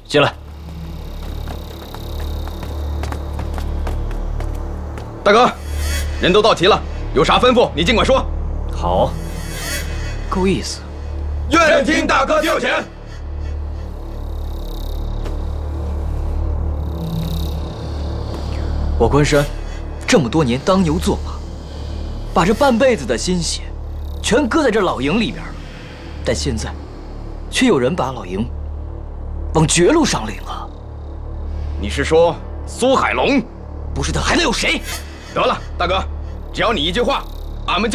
进来。 大哥，人都到齐了，有啥吩咐你尽管说。 好，够意思。 愿听大哥调遣。 我关山这么多年当牛做马，把这半辈子的心血全搁在这老营里边了，但现在却有人把老营往绝路上领了。 你是说苏海龙？ 不是他还能有谁？ 得了，大哥，只要你一句话，俺们就。